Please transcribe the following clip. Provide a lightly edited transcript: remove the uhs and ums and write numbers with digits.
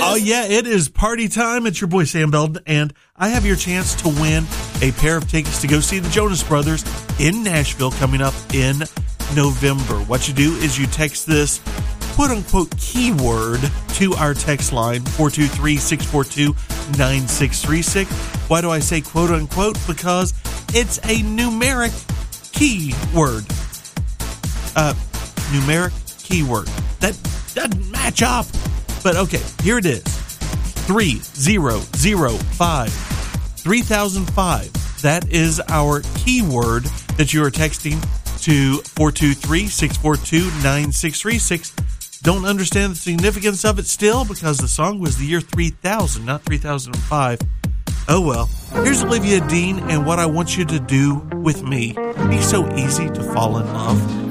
Oh, yeah, it is party time. It's your boy Sam Belden, and I have your chance to win a pair of tickets to go see the Jonas Brothers in Nashville coming up in November. What you do is you text this quote-unquote keyword to our text line, 423-642-9636. Why do I say quote-unquote? Because it's a numeric keyword. Numeric keyword. That doesn't match up. But okay, here it is. 3005 3005. That is our keyword that you are texting to 423-642-9636. Don't understand the significance of it still because the song was the year 3000, not 3005. Oh well. Here's Olivia Dean and What I Want You to Do with Me. Be so easy to fall in love.